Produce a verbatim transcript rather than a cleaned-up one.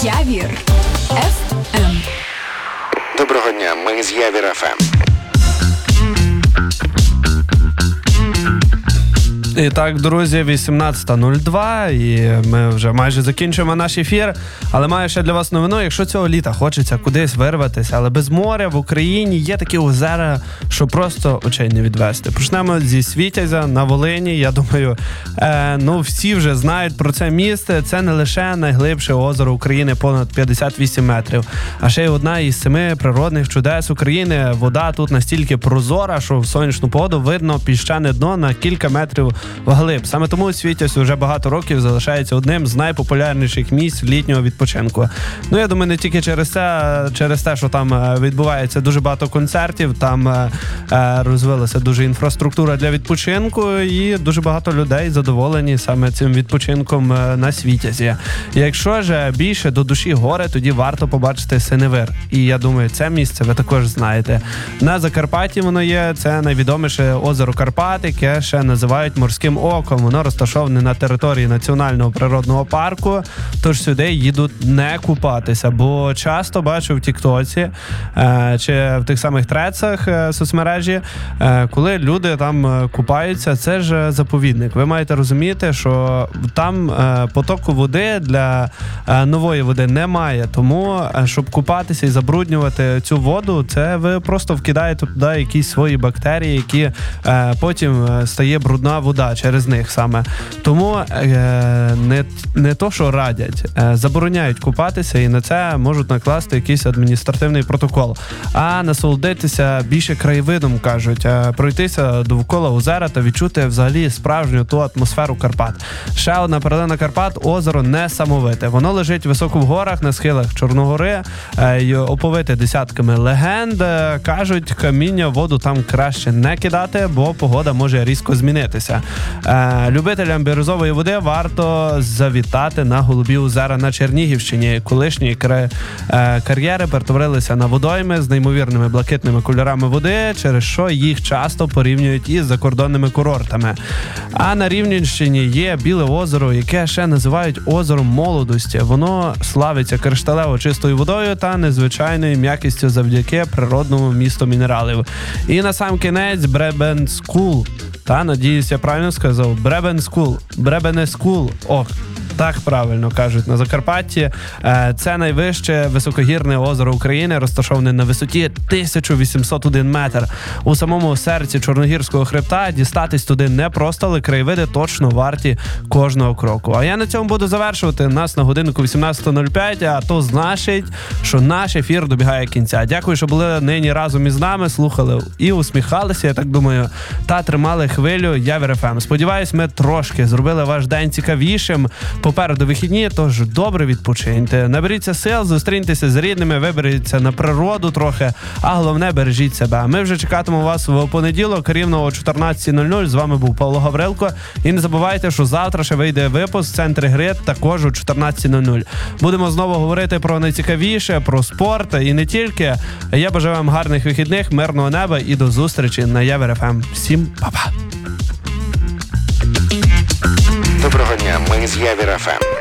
Явір еф ем. Доброго дня, ми з Явір еф ем. І так, друзі, вісімнадцята нуль два, і ми вже майже закінчуємо наш ефір. Але маю ще для вас новину. Якщо цього літа хочеться кудись вирватися, але без моря в Україні є такі озера, що просто очей не відвести. Почнемо зі Світязя на Волині. Я думаю, е, ну всі вже знають про це місце. Це не лише найглибше озеро України, понад п'ятдесят вісім метрів, а ще й одна із семи природних чудес України. Вода тут настільки прозора, що в сонячну погоду видно піщане дно на кілька метрів вглиб. Саме тому Світязь вже багато років залишається одним з найпопулярніших місць літнього відпочинку. Ну, я думаю, не тільки через це, а через те, що там відбувається дуже багато концертів, там е, розвилася дуже інфраструктура для відпочинку, і дуже багато людей задоволені саме цим відпочинком на Світязі. Якщо ж більше до душі гори, тоді варто побачити Синевир. І я думаю, це місце ви також знаєте. На Закарпатті воно є, це найвідоміше озеро Карпат, яке ще називають Морським оком. Воно розташоване на території Національного природного парку, тож сюди їдуть не купатися, бо часто бачу в тіктоці е, чи в тих самих трецах е, соцмережі, е, коли люди там купаються, це ж заповідник. Ви маєте розуміти, що там е, потоку води для е, нової води немає, тому е, щоб купатися і забруднювати цю воду, це ви просто вкидаєте туди якісь свої бактерії, які е, потім стає брудна вода через них саме. Тому е, не, не то, що радять, е, забороняють купатися, і на це можуть накласти якийсь адміністративний протокол. А насолодитися більше краєвидом, кажуть, е, пройтися довкола озера та відчути взагалі справжню ту атмосферу Карпат. Ще одна перлина Карпат – озеро Несамовите. Воно лежить високо в горах на схилах Чорногори, е, й оповите десятками легенд. Е, кажуть, каміння в воду там краще не кидати, бо погода може різко змінитися. Е, любителям бірюзової води варто завітати на Голубі озера на Чернігівщині. Колишні кар... е, кар'єри перетворилися на водойми з неймовірними блакитними кольорами води, через що їх часто порівнюють із закордонними курортами. А на Рівненщині є Біле озеро, яке ще називають озером молодості. Воно славиться кришталево чистою водою та незвичайною м'якістю завдяки природному місту мінералів. І на сам кінець Бребенскул. Та, надіюсь, я правильно сказав. Бребенскул. Бребенескул. Ох, так правильно кажуть на Закарпатті. Це найвище високогірне озеро України, розташоване на висоті тисяча вісімсот один метр. У самому серці Чорногірського хребта дістатись туди непросто, але краєвиди точно варті кожного кроку. А я на цьому буду завершувати. Нас на годинку вісімнадцята нуль п'ять, а то значить, що наш ефір добігає кінця. Дякую, що були нині разом із нами, слухали і усміхалися, я так думаю, та тримали хвилю Явір еф ем. Сподіваюсь, ми трошки зробили ваш день цікавішим. Попереду вихідні, тож добре відпочиньте. Наберіться сил, зустріньтеся з рідними, виберіться на природу трохи, а головне, бережіть себе. Ми вже чекатимемо вас в понеділок, рівно о чотирнадцята нуль нуль. З вами був Павло Гаврилко. І не забувайте, що завтра ще вийде випуск в центрі гри, також о чотирнадцята нуль нуль. Будемо знову говорити про найцікавіше, про спорт і не тільки. Я бажаю вам гарних вихідних, мирного неба і до зустрічі на Явір еф ем. Всім па-па! Доброго дня, ми з Явір еф ем.